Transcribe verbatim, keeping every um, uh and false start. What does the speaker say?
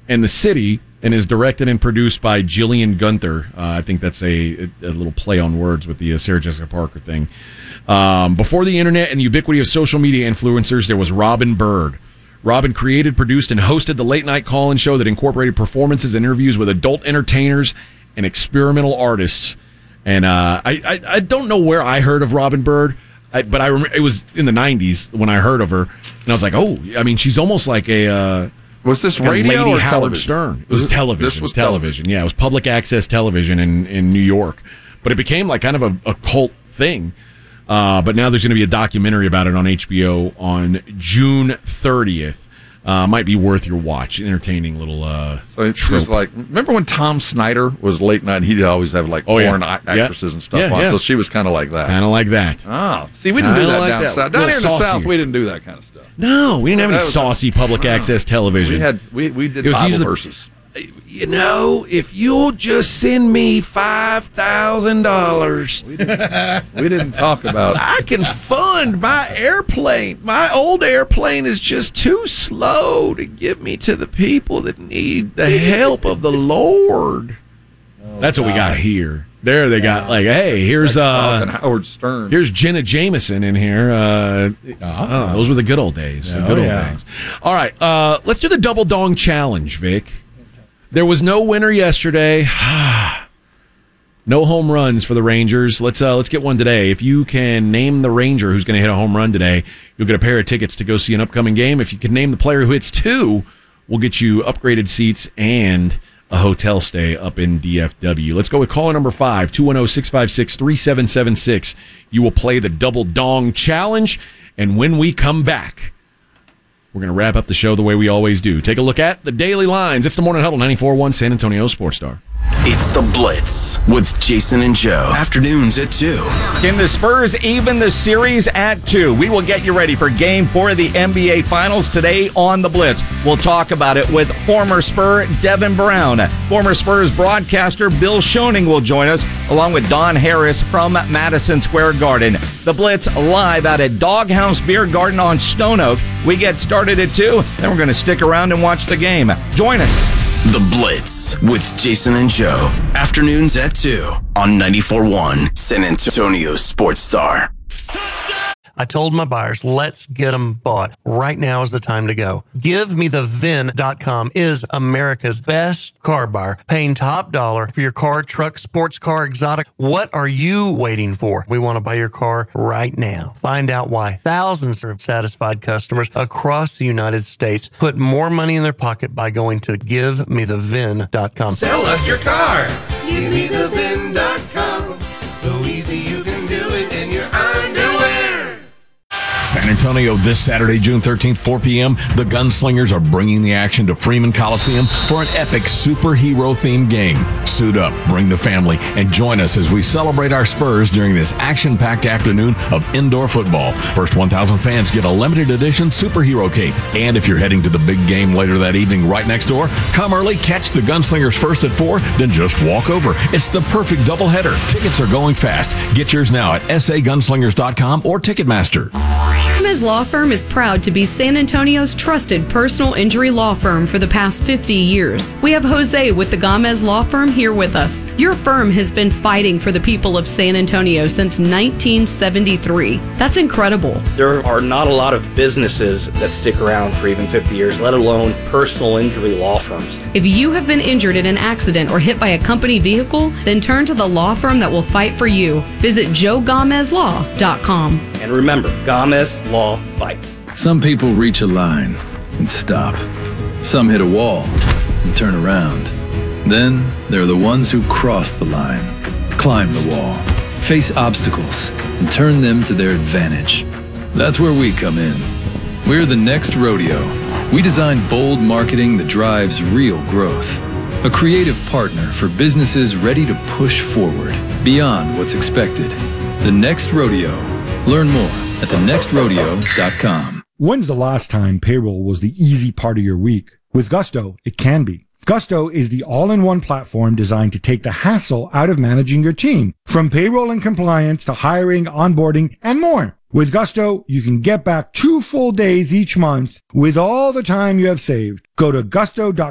and the City, and is directed and produced by Jillian Gunther. Uh, I think that's a, a little play on words with the uh, Sarah Jessica Parker thing. Um, before the internet and the ubiquity of social media influencers, there was Robin Bird. Robin created, produced, and hosted the late-night call-in show that incorporated performances and interviews with adult entertainers and experimental artists. And uh, I, I I don't know where I heard of Robin Bird, I, but I remember it was in the nineties when I heard of her, and I was like, oh, I mean, she's almost like a uh, was this like radio Lady or Howard television? Stern? It was this, television. This was television. Yeah, it was public access television in, in New York, but it became like kind of a, a cult thing. Uh, but now there's going to be a documentary about it on H B O on June thirtieth. Uh, might be worth your watch. Entertaining little. Uh, so it's just like, remember when Tom Snyder was late night? He'd always have like oh, porn yeah. actresses yeah. and stuff yeah, on. Yeah. So she was kind of like that. Kind of like that. Oh, see, we didn't kinda do that like down that. south. Down here in the saucy. south, we didn't do that kind of stuff. No, we didn't have any was, saucy public access television. We had we we did Bible verses. You know, if you'll just send me five thousand dollars, we didn't talk about. I can fund my airplane. My old airplane is just too slow to give me to the people that need the help of the Lord. Oh, That's what God. we got here. There they got like, hey, here's uh, Howard Stern. Here's Jenna Jameson in here. Uh, uh-huh. oh, those were the good old days. The good oh, old yeah. days. All right, uh, let's do the double dong challenge, Vic. There was no winner yesterday. No home runs for the Rangers. Let's uh, let's get one today. If you can name the Ranger who's going to hit a home run today, you'll get a pair of tickets to go see an upcoming game. If you can name the player who hits two, we'll get you upgraded seats and a hotel stay up in D F W. Let's go with caller number five, two one zero, six five six, three seven seven six. You will play the double dong challenge, and when we come back, we're going to wrap up the show the way we always do. Take a look at the Daily Lines. It's the Morning Huddle, ninety-four point one San Antonio Sports Star. It's the Blitz with Jason and Joe. Afternoons at two. Can the Spurs even the series at two? We will get you ready for Game four of the N B A Finals today on the Blitz. We'll talk about it with former Spur Devin Brown. Former Spurs broadcaster Bill Schoening will join us, along with Don Harris from Madison Square Garden. The Blitz live out at Doghouse Beer Garden on Stone Oak. We get started at two, then we're going to stick around and watch the game. Join us. The Blitz with Jason and Joe. Afternoons at two on ninety-four point one San Antonio Sports Star. I told my buyers, let's get them bought. Right now is the time to go. Give Me The V I N dot com is America's best car buyer, paying top dollar for your car, truck, sports car, exotic. What are you waiting for? We want to buy your car right now. Find out why thousands of satisfied customers across the United States put more money in their pocket by going to Give Me The V I N dot com. Sell us your car. Give Me The V I N dot com. So easy you can do it in your underwear. San Antonio this Saturday, June thirteenth, four p.m. The Gunslingers are bringing the action to Freeman Coliseum for an epic superhero-themed game. Suit up, bring the family, and join us as we celebrate our Spurs during this action-packed afternoon of indoor football. First one thousand fans get a limited edition superhero cape. And if you're heading to the big game later that evening right next door, come early, catch the Gunslingers first at four, then just walk over. It's the perfect doubleheader. Tickets are going fast. Get yours now at S A gunslingers dot com or Ticketmaster. Gamez Law Firm is proud to be San Antonio's trusted personal injury law firm for the past fifty years. We have Jose with the Gamez Law Firm here with us. Your firm has been fighting for the people of San Antonio since nineteen seventy-three. That's incredible. There are not a lot of businesses that stick around for even fifty years, let alone personal injury law firms. If you have been injured in an accident or hit by a company vehicle, then turn to the law firm that will fight for you. Visit joe gamez law dot com. And remember, Gamez Law fights. Some people reach a line and stop. Some hit a wall and turn around. Then there are the ones who cross the line, climb the wall, face obstacles, and turn them to their advantage. That's where we come in. We're the Next Rodeo. We design bold marketing that drives real growth. A creative partner for businesses ready to push forward beyond what's expected. The Next Rodeo. Learn more at the next rodeo dot com. When's the last time payroll was the easy part of your week? With Gusto, it can be. Gusto is the all-in-one platform designed to take the hassle out of managing your team, from payroll and compliance to hiring, onboarding, and more. With Gusto, you can get back two full days each month with all the time you have saved. Go to gusto dot